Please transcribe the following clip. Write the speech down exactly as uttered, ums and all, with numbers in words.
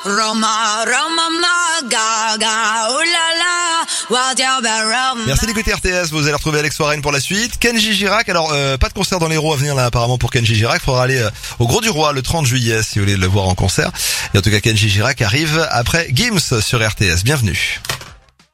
Roma, Roma, ma, gaga, oh là là, what you been Roma. Merci d'écouter R T S, vous allez retrouver Alex Warren pour la suite. Kenji Girac, alors euh, pas de concert dans l'Hérault à venir là apparemment pour Kenji Girac, il faudra aller euh, au Gros du Roi le trente juillet si vous voulez le voir en concert. Et en tout cas Kenji Girac arrive après Gims sur R T S, bienvenue.